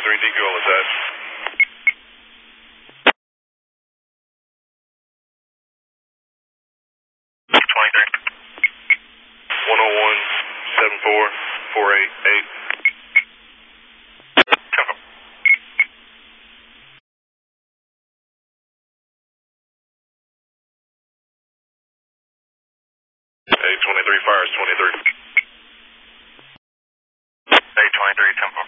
DQ on the set. 101-74-488. Confirm. 823 fires 23. 823, 10-4.